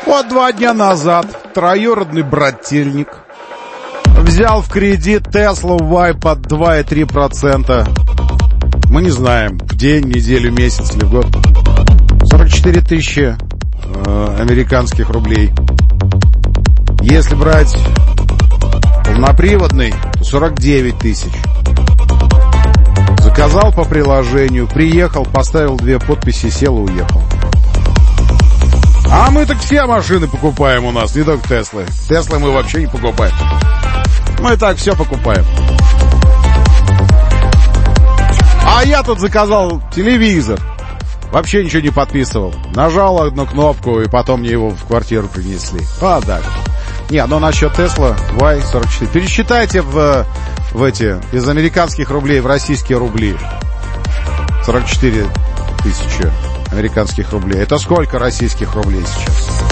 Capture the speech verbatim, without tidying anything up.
Вот два дня назад троюродный брательник взял в кредит Tesla Y под два и три десятых процента. Мы не знаем, в день, неделю, месяц или в год. сорок четыре тысячи э, американских рублей. Если брать полноприводный, то сорок девять тысяч. Заказал по приложению, приехал, поставил две подписи, сел и уехал. А мы так все машины покупаем у нас, не только Теслы. Теслы мы вообще не покупаем. Мы так все покупаем. А я тут заказал телевизор. Вообще ничего не подписывал. Нажал одну кнопку, и потом мне его в квартиру принесли. А, да. Не, но насчет Tesla Y сорок четыре. Пересчитайте в, в эти, из американских рублей в российские рубли. сорок четыре тысячи американских рублей. Это сколько российских рублей сейчас?